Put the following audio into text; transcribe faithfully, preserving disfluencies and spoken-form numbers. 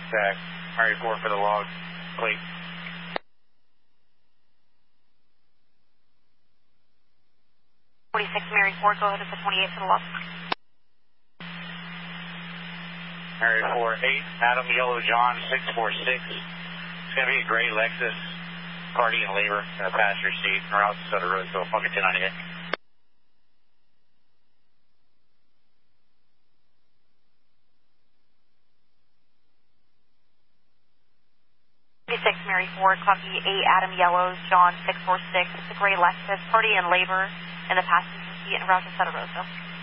Stack. Mary four for the log. Complete. forty-six Mary four, go ahead at the twenty-eight for the log. Mary four eight, Adam Yellow John six four six. It's going to be a gray Lexus, party and labor, in the passenger seat, around Sutter Roseville, Funky ten ninety-eight. forty-six Mary four, copy eight Adam Yellow John six four six. It's a gray Lexus, party and labor, in the passenger seat, and route to Sutter Roseville.